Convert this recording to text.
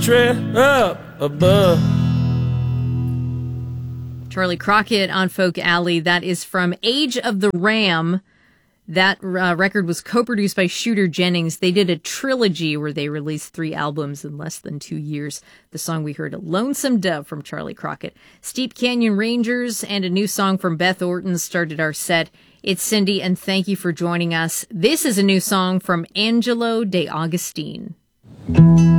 Trail up above. Charlie Crockett on Folk Alley. That is from Age of the Ram. That record was co-produced by Shooter Jennings. They did a trilogy where they released 3 albums in less than 2 years. The song we heard, Lonesome Dove from Charlie Crockett. Steep Canyon Rangers and a new song from Beth Orton started our set. It's Cindy, and thank you for joining us. This is a new song from Angelo De Agostine.